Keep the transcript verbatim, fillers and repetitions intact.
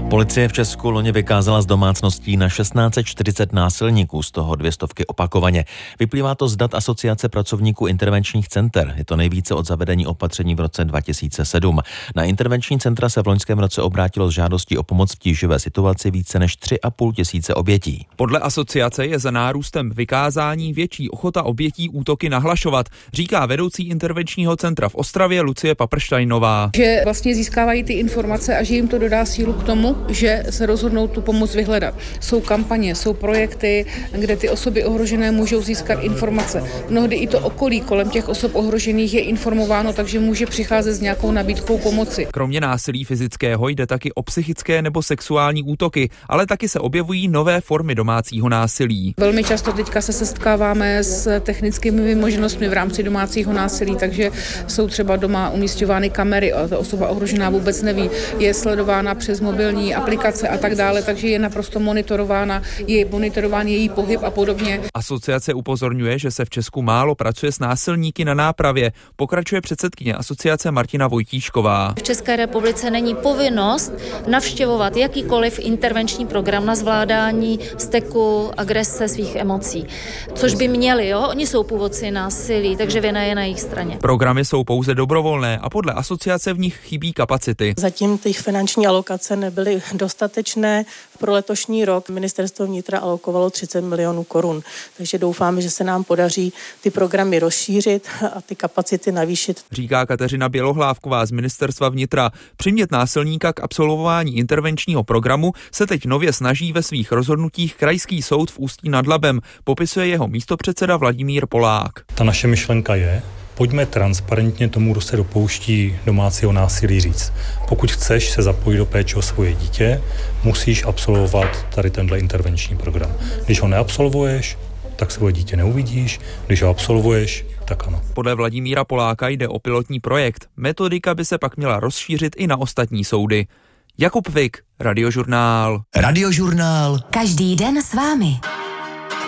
Policie v Česku loni vykázala z domácností na šestnáct set čtyřicet násilníků, z toho dvě stovky opakovaně. Vyplývá to z dat Asociace pracovníků intervenčních center. Je to nejvíce od zavedení opatření v roce dva tisíce sedm. Na intervenční centra se v loňském roce obrátilo s žádostí o pomoc v tíživé situaci více než tři a půl tisíce obětí. Podle asociace je za nárůstem vykázání větší ochota obětí útoky nahlašovat, říká vedoucí intervenčního centra v Ostravě Lucie Paprštajnová. Že vlastně získávají ty informace a že jim to dodá sílu k tomu, že se rozhodnou tu pomoc vyhledat. Jsou kampaně, jsou projekty, kde ty osoby ohrožené můžou získat informace. Mnohdy i to okolí kolem těch osob ohrožených je informováno, takže může přicházet s nějakou nabídkou pomoci. Kromě násilí fyzického jde taky o psychické nebo sexuální útoky, ale taky se objevují nové formy domácího násilí. Velmi často teďka se setkáváme s technickými možnostmi v rámci domácího násilí, takže jsou třeba doma umísťovány kamery a ta osoba ohrožená vůbec neví, je sledována přes mobilní aplikace a tak dále, takže je naprosto monitorována, je monitorován její pohyb a podobně. Asociace upozorňuje, že se v Česku málo pracuje s násilníky na nápravě, pokračuje předsedkyně asociace Martina Vojtíšková. V České republice není povinnost navštěvovat jakýkoliv intervenční program na zvládání vzteku, agrese, svých emocí, což by měli, jo? Oni jsou původci násilí, takže vina je na jejich straně. Programy jsou pouze dobrovolné a podle asociace v nich chybí kapacity. Zatím těch finanční alokace nebyly dostatečné. Pro letošní rok ministerstvo vnitra alokovalo třicet milionů korun, takže doufáme, že se nám podaří ty programy rozšířit a ty kapacity navýšit. Říká Kateřina Bělohlávková z ministerstva vnitra. Přimět násilníka k absolvování intervenčního programu se teď nově snaží ve svých rozhodnutích Krajský soud v Ústí nad Labem, popisuje jeho místopředseda Vladimír Polák. Ta naše myšlenka je, pojďme transparentně tomu, kdo se dopouští domácího násilí říct. Pokud chceš se zapojit do péče o svoje dítě, musíš absolvovat tady tenhle intervenční program. Když ho neabsolvuješ, tak svoje dítě neuvidíš, když ho absolvuješ, tak ano. Podle Vladimíra Poláka jde o pilotní projekt. Metodika by se pak měla rozšířit i na ostatní soudy. Jakub Vik, Radiožurnál. Radiožurnál. Každý den s vámi.